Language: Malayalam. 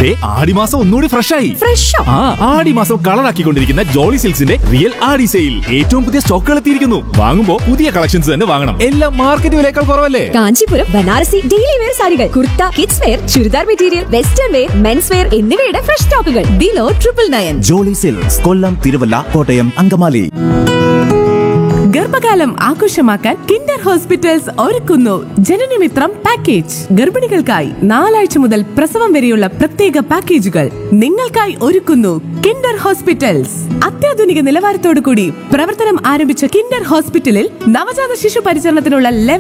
ആടിമാസം ഒന്നുകൂടി ഫ്രഷ് ആയി. ആടിമാസം കളറാക്കിക്കൊണ്ടിരിക്കുന്ന ജോളി സിൽക്സിന്റെ റിയൽ ആടി സെയിൽ. ഏറ്റവും പുതിയ സ്റ്റോക്കുകൾ എത്തിയിരിക്കുന്നു. വാങ്ങുമ്പോൾ പുതിയ കളക്ഷൻസ് തന്നെ വാങ്ങണം. എല്ലാം മാർക്കറ്റ് വിലയേക്കാൾ കുറവല്ലേ? കാഞ്ചീപുരം ബനാറസി ഡെയിലി വെയർ സാരികൾ, kurta, kids wear, churidar material, western wear, men's wear എന്നിവയുടെ ഫ്രഷ് സ്റ്റോക്കുകൾ ബിലോ 999. ജോളി സിൽക്സ്, കൊല്ലം, തിരുവല്ല, കോട്ടയം, അങ്കമാലി. ഗർഭകാലം ആഘോഷമാക്കാൻ കിൻഡർ ഹോസ്പിറ്റൽസ് ഒരുക്കുന്നു ജനനമിത്രം പാക്കേജ്. ഗർഭിണികൾക്കായി 4 ആഴ്ച മുതൽ പ്രസവം വരെയുള്ള പ്രത്യേക പാക്കേജുകൾ നിങ്ങൾക്കായി ഒരുക്കുന്നു കിൻഡർ ഹോസ്പിറ്റൽസ്. അത്യാധുനിക നിലവാരത്തോടു കൂടി പ്രവർത്തനം ആരംഭിച്ച കിൻഡർ ഹോസ്പിറ്റലിൽ നവജാത ശിശു പരിചരണത്തിനുള്ള